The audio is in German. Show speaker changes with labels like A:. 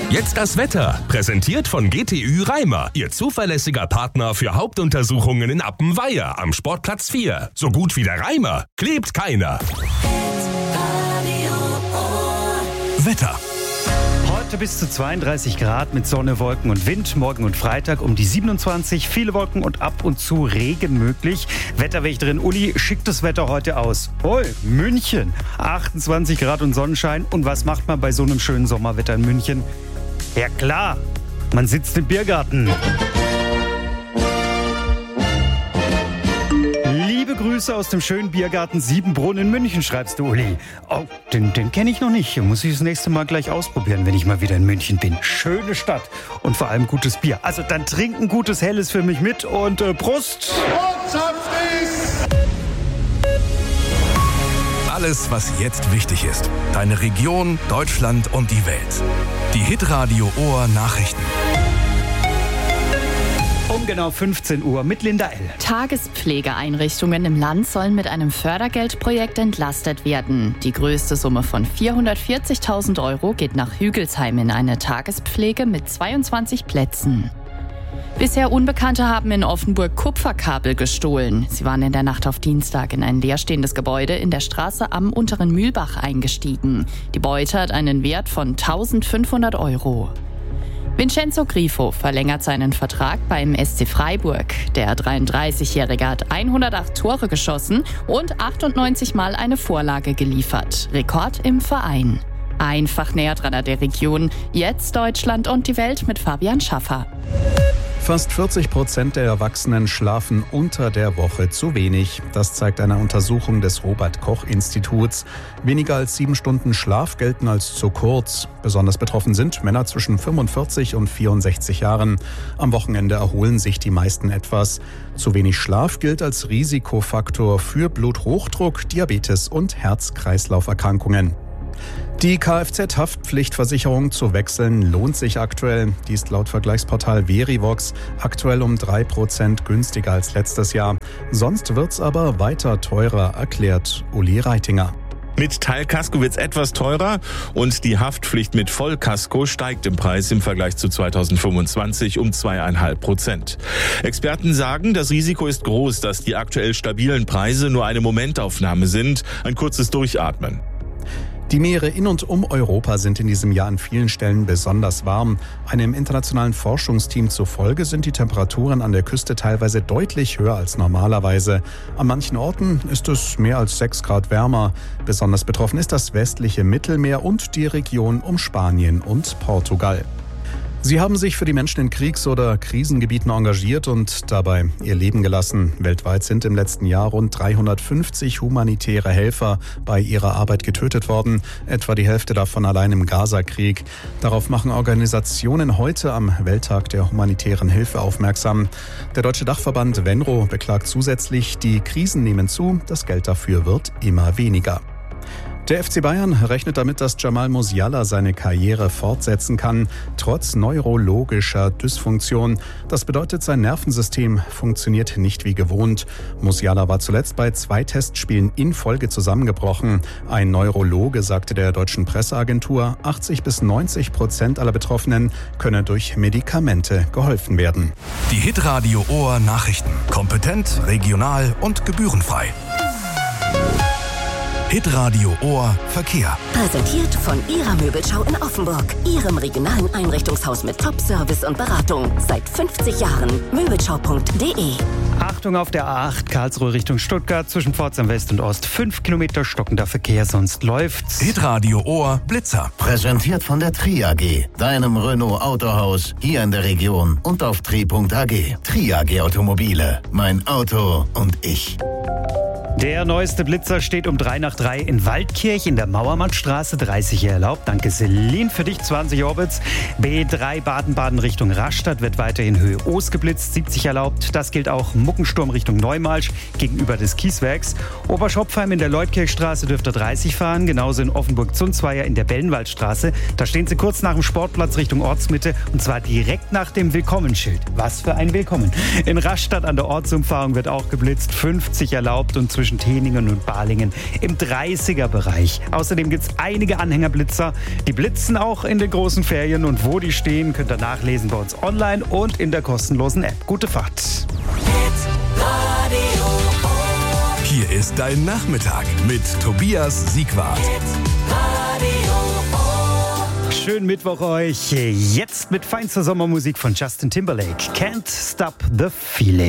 A: Jetzt das Wetter, präsentiert von GTÜ Reimer, Ihr zuverlässiger Partner für Hauptuntersuchungen in Appenweier am Sportplatz 4. So gut wie der Reimer klebt keiner. Wetter.
B: Heute bis zu 32 Grad mit Sonne, Wolken und Wind. Morgen und Freitag um die 27. Viele Wolken und ab und zu Regen möglich. Wetterwächterin Uli schickt das Wetter heute aus. München. 28 Grad und Sonnenschein. Und was macht man bei so einem schönen Sommerwetter in München? Ja klar, man sitzt im Biergarten. Liebe Grüße aus dem schönen Biergarten Siebenbrunn in München, schreibst du, Uli. Oh, den kenne ich noch nicht. Muss ich das nächste Mal gleich ausprobieren, wenn ich mal wieder in München bin. Schöne Stadt und vor allem gutes Bier. Also dann trink ein gutes Helles für mich mit und Prost!
A: Alles, was jetzt wichtig ist. Deine Region, Deutschland und die Welt. Die Hitradio Ohr Nachrichten.
B: Um genau 15 Uhr mit Linda L.
C: Tagespflegeeinrichtungen im Land sollen mit einem Fördergeldprojekt entlastet werden. Die größte Summe von 440.000 € geht nach Hügelsheim in eine Tagespflege mit 22 Plätzen. Bisher Unbekannte haben in Offenburg Kupferkabel gestohlen. Sie waren in der Nacht auf Dienstag in ein leerstehendes Gebäude in der Straße am Unteren Mühlbach eingestiegen. Die Beute hat einen Wert von 1.500 €. Vincenzo Grifo verlängert seinen Vertrag beim SC Freiburg. Der 33-Jährige hat 108 Tore geschossen und 98 Mal eine Vorlage geliefert. Rekord im Verein. Einfach näher dran an der Region. Jetzt Deutschland und die Welt mit Fabian Schaffer.
D: Fast 40% der Erwachsenen schlafen unter der Woche zu wenig. Das zeigt eine Untersuchung des Robert-Koch-Instituts. Weniger als 7 Stunden Schlaf gelten als zu kurz. Besonders betroffen sind Männer zwischen 45 und 64 Jahren. Am Wochenende erholen sich die meisten etwas. Zu wenig Schlaf gilt als Risikofaktor für Bluthochdruck, Diabetes und Herz-Kreislauf-Erkrankungen. Die Kfz-Haftpflichtversicherung zu wechseln lohnt sich aktuell. Die ist laut Vergleichsportal Verivox aktuell um 3% günstiger als letztes Jahr. Sonst wird's aber weiter teurer, erklärt Uli Reitinger.
E: Mit Teilkasko wird's etwas teurer und die Haftpflicht mit Vollkasko steigt im Preis im Vergleich zu 2025 um 2,5%. Experten sagen, das Risiko ist groß, dass die aktuell stabilen Preise nur eine Momentaufnahme sind, ein kurzes Durchatmen.
D: Die Meere in und um Europa sind in diesem Jahr an vielen Stellen besonders warm. Einem internationalen Forschungsteam zufolge sind die Temperaturen an der Küste teilweise deutlich höher als normalerweise. An manchen Orten ist es mehr als 6 Grad wärmer. Besonders betroffen ist das westliche Mittelmeer und die Region um Spanien und Portugal. Sie haben sich für die Menschen in Kriegs- oder Krisengebieten engagiert und dabei ihr Leben gelassen. Weltweit sind im letzten Jahr rund 350 humanitäre Helfer bei ihrer Arbeit getötet worden, etwa die Hälfte davon allein im Gaza-Krieg. Darauf machen Organisationen heute am Welttag der humanitären Hilfe aufmerksam. Der Deutsche Dachverband Venro beklagt zusätzlich, die Krisen nehmen zu, das Geld dafür wird immer weniger. Der FC Bayern rechnet damit, dass Jamal Musiala seine Karriere fortsetzen kann, trotz neurologischer Dysfunktion. Das bedeutet, sein Nervensystem funktioniert nicht wie gewohnt. Musiala war zuletzt bei 2 Testspielen in Folge zusammengebrochen. Ein Neurologe sagte der deutschen Presseagentur, 80-90% aller Betroffenen könne durch Medikamente geholfen werden.
A: Die Hitradio Ohr Nachrichten. Kompetent, regional und gebührenfrei. Hitradio Ohr Verkehr.
F: Präsentiert von Ihrer Möbelschau in Offenburg. Ihrem regionalen Einrichtungshaus mit Top-Service und Beratung. Seit 50 Jahren. Möbelschau.de.
B: Achtung auf der A8 Karlsruhe Richtung Stuttgart zwischen Pforzheim West und Ost. 5 Kilometer stockender Verkehr, sonst läuft's.
A: Hitradio Ohr Blitzer.
G: Präsentiert von der Tri AG, deinem Renault Autohaus hier in der Region und auf tri.ag. Tri AG Automobile. Mein Auto und ich.
B: Der neueste Blitzer steht um 3:03 in Waldkirch in der Mauermannstraße, 30 erlaubt. Danke Celine, für dich 20 Orbits. B3 Baden-Baden Richtung Rastatt wird weiterhin Höhe Oos geblitzt, 70 erlaubt. Das gilt auch Muckensturm Richtung Neumalsch gegenüber des Kieswerks. Oberschopfheim in der Leutkirchstraße dürfte 30 fahren, genauso in Offenburg-Zunzweier in der Bellenwaldstraße. Da stehen sie kurz nach dem Sportplatz Richtung Ortsmitte und zwar direkt nach dem Willkommensschild. Was für ein Willkommen. In Rastatt an der Ortsumfahrung wird auch geblitzt, 50 erlaubt und zwischen zwischen Teningen und Balingen im 30er-Bereich. Außerdem gibt es einige Anhängerblitzer. Die blitzen auch in den großen Ferien und wo die stehen, könnt ihr nachlesen bei uns online und in der kostenlosen App. Gute Fahrt.
H: Hier ist dein Nachmittag mit Tobias Siegwart.
B: Schönen Mittwoch euch. Jetzt mit feinster Sommermusik von Justin Timberlake. Can't Stop the Feeling.